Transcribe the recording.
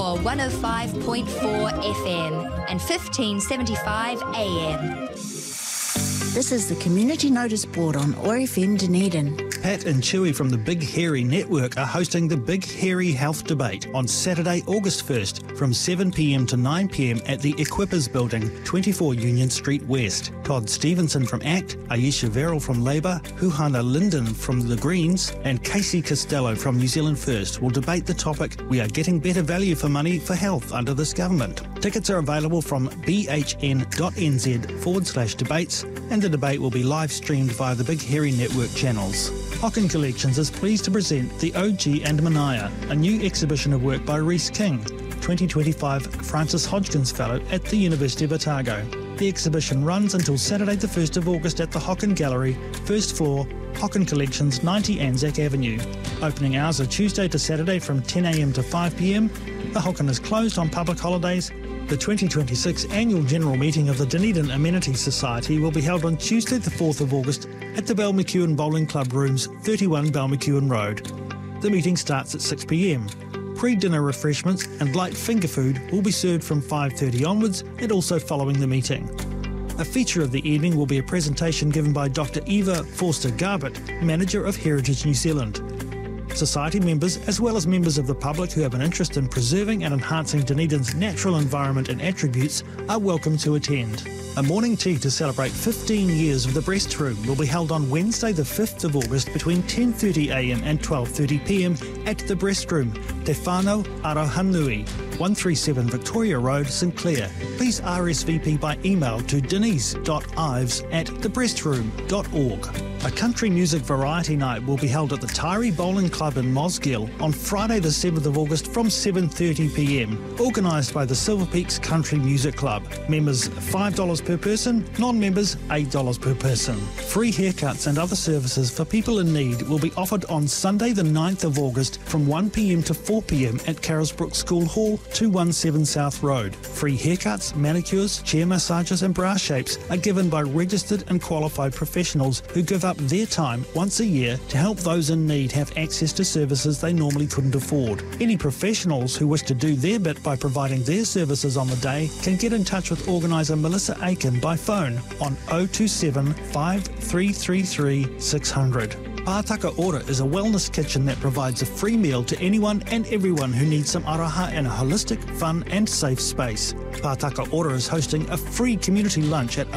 or 105.4 FM and 1575 AM. This is the Community Notice Board on ORFM Dunedin. Pat and Chewy from the Big Hairy Network are hosting the Big Hairy Health Debate on Saturday, August 1st from 7pm to 9pm at the Equippers Building, 24 Union Street West. Todd Stevenson from ACT, Ayesha Verrill from Labour, Huhana Linden from the Greens and Casey Costello from New Zealand First will debate the topic, "We are getting better value for money for health under this government." Tickets are available from bhn.nz/debates and the debate will be live streamed via the Big Hairy Network channels. Hocken Collections is pleased to present The OG and Mania, a new exhibition of work by Rhys King, 2025 Francis Hodgkins Fellow at the University of Otago. The exhibition runs until Saturday the 1st of August at the Hocken Gallery, first floor, Hocken Collections, 90 Anzac Avenue. Opening hours are Tuesday to Saturday from 10am to 5pm. The Hocken is closed on public holidays. The 2026 annual general meeting of the Dunedin Amenities Society will be held on Tuesday the 4th of August at the Balmacewen Bowling Club Rooms, 31 Balmacewen Road. The meeting starts at 6pm. Pre-dinner refreshments and light finger food will be served from 5:30 onwards and also following the meeting. A feature of the evening will be a presentation given by Dr. Eva Forster-Garbett, Manager of Heritage New Zealand. Society members, as well as members of the public who have an interest in preserving and enhancing Dunedin's natural environment and attributes, are welcome to attend. A morning tea to celebrate 15 years of the Breast Room will be held on Wednesday the 5th of August between 10:30am and 12:30pm at the Breast Room, Te Whānau Arohanui, 137 Victoria Road, St Clair. Please RSVP by email to denise.ives@thebreastroom.org. A country music variety night will be held at the Taieri Bowling Club in Mosgiel on Friday the 7th of August from 7:30pm, organised by the Silver Peaks Country Music Club. Members $5 per person, non-members $8 per person. Free haircuts and other services for people in need will be offered on Sunday the 9th of August from 1pm to 4pm at Carrollsbrook School Hall, 217 South Road. Free haircuts, manicures, chair massages and bra shapes are given by registered and qualified professionals who give up their time once a year to help those in need have access to services they normally couldn't afford. Any professionals who wish to do their bit by providing their services on the day can get in touch with organiser Melissa Aiken by phone on 027 5333 600. Pātaka Ora is a wellness kitchen that provides a free meal to anyone and everyone who needs some araha in a holistic, fun and safe space. Pātaka Ora is hosting a free community lunch at